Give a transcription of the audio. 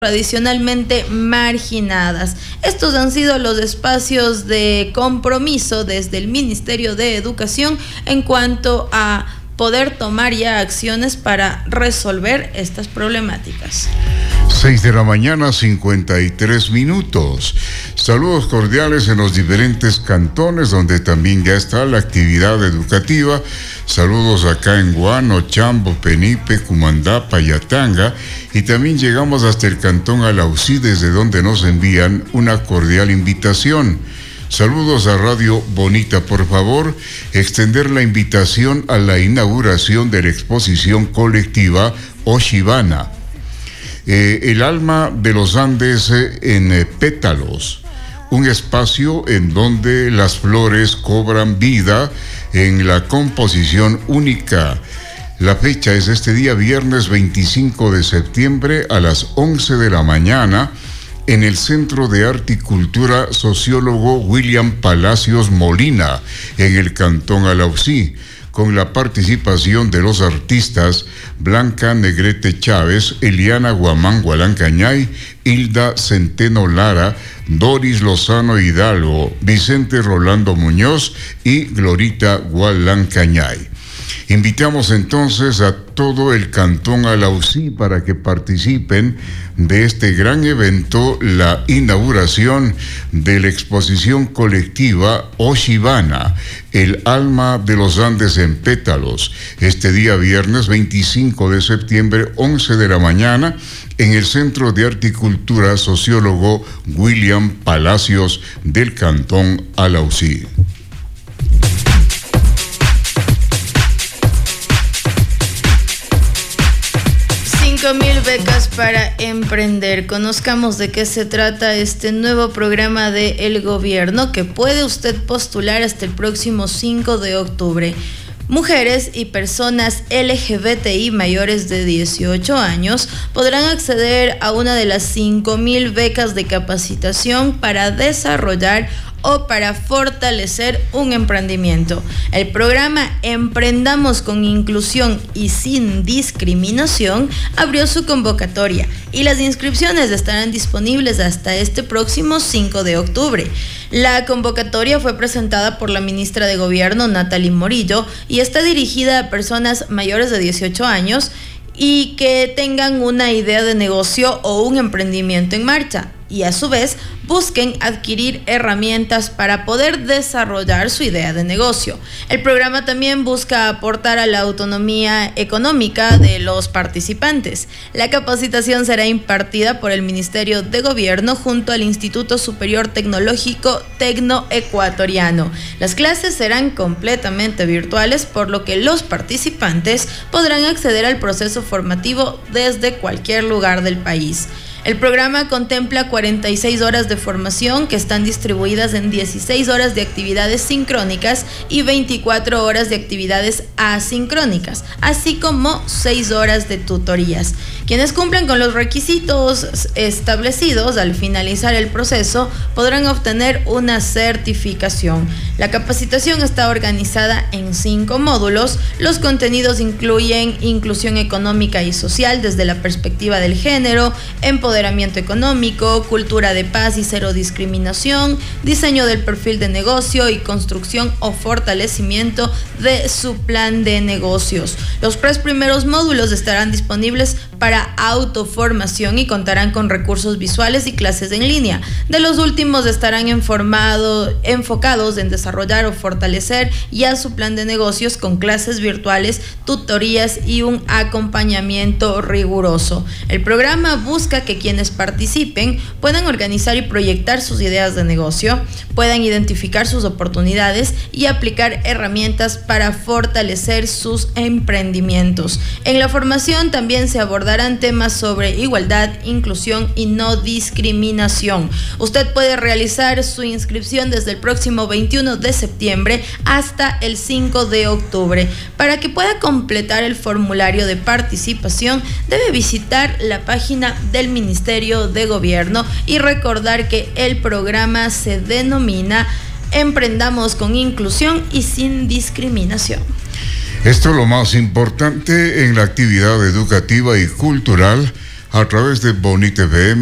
tradicionalmente marginadas. Estos han sido los espacios de compromiso desde el Ministerio de Educación en cuanto a poder tomar ya acciones para resolver estas problemáticas. 6 de la mañana, 53 minutos. Saludos cordiales en los diferentes cantones donde también ya está la actividad educativa. Saludos acá en Guano, Chambo, Penipe, Cumandá, Payatanga, y también llegamos hasta el cantón Alausí, desde donde nos envían una cordial invitación. Saludos a Radio Bonita. Por favor, extender la invitación a la inauguración de la exposición colectiva Oshibana, el alma de los Andes en pétalos, un espacio en donde las flores cobran vida en la composición única. La fecha es este día viernes 25 de septiembre a las 11 de la mañana en el Centro de Arte y Cultura Sociólogo William Palacios Molina, en el cantón Alausí, con la participación de los artistas Blanca Negrete Chávez, Eliana Guamán Gualancañay, Hilda Centeno Lara, Doris Lozano Hidalgo, Vicente Rolando Muñoz y Glorita Gualancañay. Invitamos entonces a todo el cantón Alausí para que participen de este gran evento, la inauguración de la exposición colectiva Oshibana, el alma de los Andes en pétalos, este día viernes 25 de septiembre, 11 de la mañana, en el Centro de Arte y Cultura Sociólogo William Palacios del cantón Alausí. 5.000 becas para emprender. Conozcamos de qué se trata este nuevo programa del gobierno que puede usted postular hasta el próximo 5 de octubre. Mujeres y personas LGBTI mayores de 18 años podrán acceder a una de las 5.000 becas de capacitación para desarrollar o para fortalecer un emprendimiento. El programa Emprendamos con Inclusión y Sin Discriminación abrió su convocatoria y las inscripciones estarán disponibles hasta este próximo 5 de octubre. La convocatoria fue presentada por la ministra de Gobierno, Natalie Morillo, y está dirigida a personas mayores de 18 años y que tengan una idea de negocio o un emprendimiento en marcha, y a su vez busquen adquirir herramientas para poder desarrollar su idea de negocio. El programa también busca aportar a la autonomía económica de los participantes. La capacitación será impartida por el Ministerio de Gobierno junto al Instituto Superior Tecnológico Tecnoecuatoriano. Las clases serán completamente virtuales, por lo que los participantes podrán acceder al proceso formativo desde cualquier lugar del país. El programa contempla 46 horas de formación que están distribuidas en 16 horas de actividades sincrónicas y 24 horas de actividades asincrónicas, así como 6 horas de tutorías. Quienes cumplan con los requisitos establecidos al finalizar el proceso podrán obtener una certificación. La capacitación está organizada en 5 módulos. Los contenidos incluyen inclusión económica y social desde la perspectiva del género, empoderamiento económico, cultura de paz y cero discriminación, diseño del perfil de negocio y construcción o fortalecimiento de su plan de negocios. Los 3 primeros módulos estarán disponibles para autoformación y contarán con recursos visuales y clases en línea. De los últimos estarán enfocados en desarrollar o fortalecer ya su plan de negocios con clases virtuales, tutorías y un acompañamiento riguroso. El programa busca que quienes participen puedan organizar y proyectar sus ideas de negocio, puedan identificar sus oportunidades y aplicar herramientas para fortalecer sus emprendimientos. En la formación también se abordarán temas sobre igualdad, inclusión y no discriminación. Usted puede realizar su inscripción desde el próximo 21 de septiembre hasta el 5 de octubre. Para que pueda completar el formulario de participación, debe visitar la página del Ministerio de Gobierno y recordar que el programa se denomina Emprendamos con Inclusión y Sin Discriminación. Esto es lo más importante en la actividad educativa y cultural a través de Bonita FM